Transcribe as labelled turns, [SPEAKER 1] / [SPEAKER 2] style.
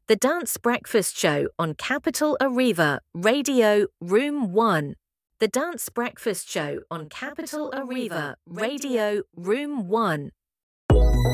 [SPEAKER 1] The Dance Breakfast Show on Capital Arriva, Radio, Room 1. The Dance Breakfast Show on Capital Arriva, Radio, Room 1.